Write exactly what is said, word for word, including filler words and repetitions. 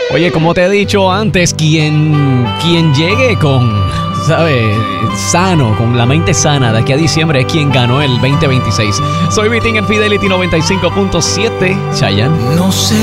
Oye, como te he dicho antes, quien, quien llegue con, ¿sabes? Sano, con la mente sana de aquí a diciembre es quien ganó el veinte veintiséis. Soy Vitín en Fidelity noventa y cinco punto siete. Chayanne. No sé